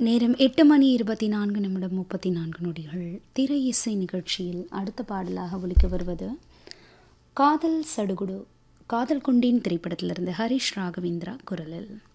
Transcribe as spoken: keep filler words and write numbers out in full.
நேரம் எட்டு மணி இருபத்தி நான்கு நிமிடம் முப்பத்தி நான்கு நொடிகள். திரை இசை நிகழ்ச்சியில் அடுத்த பாடலாக ஒலிக்க வருவது காதல் சடுகுடு காதல் கொண்டேன் திரைப்படத்திலிருந்து ஹரிஷ் ராகவேந்திரா குரலில்.